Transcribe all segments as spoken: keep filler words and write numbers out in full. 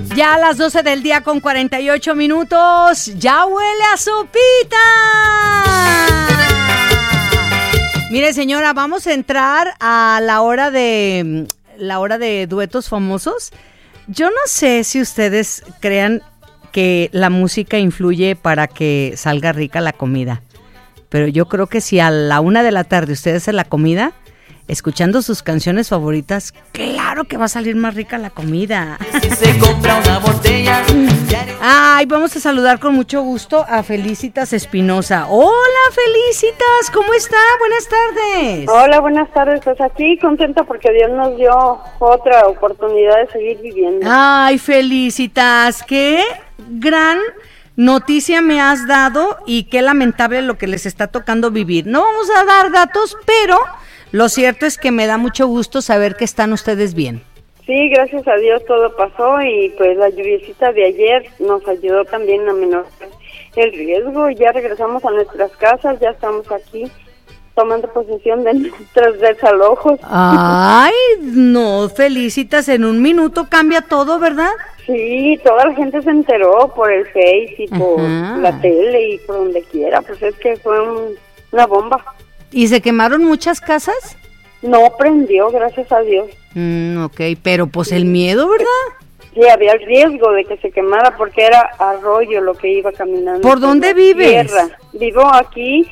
Ya a las doce del día con cuarenta y ocho minutos, ya huele a sopita. Mire, señora, vamos a entrar a la hora de la hora de duetos famosos. Yo no sé si ustedes crean que la música influye para que salga rica la comida, pero yo creo que si a la una de la tarde ustedes hacen la comida, escuchando sus canciones favoritas, claro que va a salir más rica la comida. Si se compra una botella. Ay, vamos a saludar con mucho gusto a Felicitas Espinosa. Hola, Felicitas, ¿cómo está? Buenas tardes. Hola, buenas tardes. Pues aquí contenta porque Dios nos dio otra oportunidad de seguir viviendo. Ay, Felicitas, qué gran noticia me has dado y qué lamentable lo que les está tocando vivir. No vamos a dar datos, pero lo cierto es que me da mucho gusto saber que están ustedes bien. Sí, gracias a Dios todo pasó y pues la lluviecita de ayer nos ayudó también a minorar el riesgo. Ya regresamos a nuestras casas, ya estamos aquí tomando posesión de nuestros desalojos. Ay, no, Felicitas, en un minuto cambia todo, ¿verdad? Sí, toda la gente se enteró por el Face y por Ajá. la tele y por donde quiera, pues es que fue un, una bomba. ¿Y se quemaron muchas casas? No prendió, gracias a Dios. Mm, ok, pero pues el miedo, ¿verdad? Sí, había el riesgo de que se quemara porque era arroyo lo que iba caminando. ¿Por dónde vives? Tierra. Vivo aquí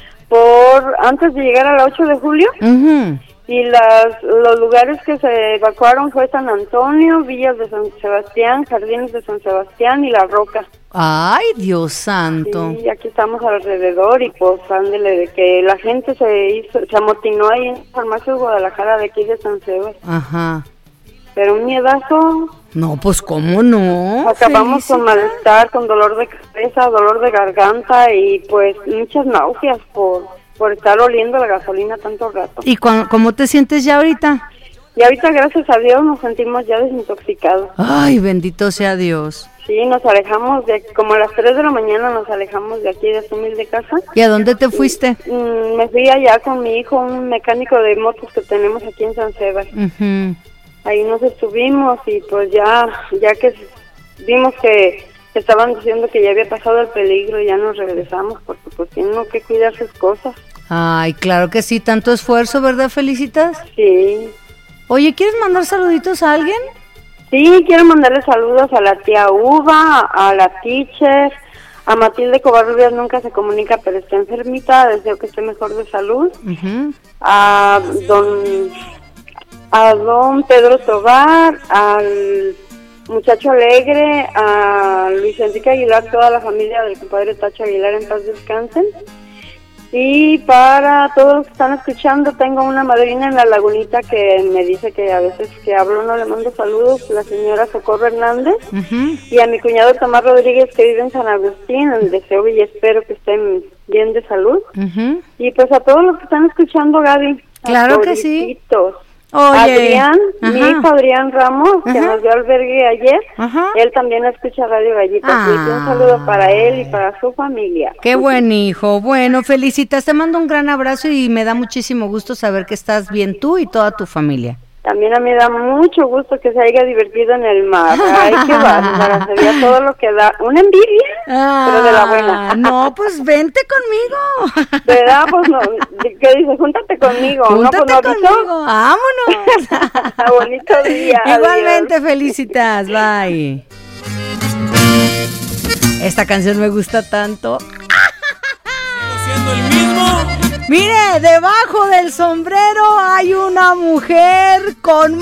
por antes de llegar a la ocho de julio. Uh-huh. Y las los lugares que se evacuaron fue San Antonio, Villas de San Sebastián, Jardines de San Sebastián y La Roca. Ay, Dios santo. Sí, aquí estamos alrededor y pues ándele de que la gente se hizo, se amotinó ahí en Farmacia de Guadalajara de aquí de San Sebastián. Ajá. Pero un miedazo. No, pues cómo no. Acabamos Felicita. con malestar, con dolor de cabeza, dolor de garganta y pues muchas náuseas por, por estar oliendo la gasolina tanto rato. ¿Y cu- cómo te sientes ya ahorita? Y ahorita gracias a Dios nos sentimos ya desintoxicados. Ay, bendito sea Dios. Sí, nos alejamos de como a las tres de la mañana nos alejamos de aquí de su humilde casa. ¿Y a dónde te fuiste? Y, mm, me fui allá con mi hijo, un mecánico de motos que tenemos aquí en San Sebastián. Uh-huh. Ahí nos estuvimos y pues ya ya que vimos que estaban diciendo que ya había pasado el peligro, ya nos regresamos porque pues tienen que cuidar sus cosas. Ay, claro que sí, tanto esfuerzo, ¿verdad, Felicitas? Sí. Oye, ¿quieres mandar saluditos a alguien? Sí, quiero mandarle saludos a la tía Uva, a la teacher, a Matilde Covarrubias, nunca se comunica, pero está enfermita, deseo que esté mejor de salud. Uh-huh. A don a don Pedro Tobar, al muchacho alegre, a Luis Enrique Aguilar, toda la familia del compadre Tacho Aguilar, en paz descansen. Y para todos los que están escuchando, tengo una madrina en La Lagunita que me dice que a veces que hablo no le mando saludos, la señora Socorro Hernández. Uh-huh. Y a mi cuñado Tomás Rodríguez que vive en San Agustín, deseo y espero que estén bien de salud. Uh-huh. Y pues a todos los que están escuchando, Gaby. Claro que sí. Oye. Adrián, Ajá. mi hijo Adrián Ramos, Ajá. que nos dio albergue ayer, Ajá. él también escucha Radio Gallitas. Ah. Y un saludo para él y para su familia. Qué buen hijo. Bueno, Felicitas, te mando un gran abrazo y me da muchísimo gusto saber que estás bien tú y toda tu familia. También a mí me da mucho gusto que se haya divertido en el mar. Ay, qué bárbara, se veía todo lo que da. Una envidia, ah, pero de la buena. No, pues vente conmigo. ¿Verdad? Pues no, ¿qué dice? Júntate conmigo. Júntate no, pues, no, conmigo, vámonos. Bonito día. Igualmente, adiós. Felicitas, bye. Esta canción me gusta tanto. Siendo el mismo. Mire, debajo del sombrero hay una mujer con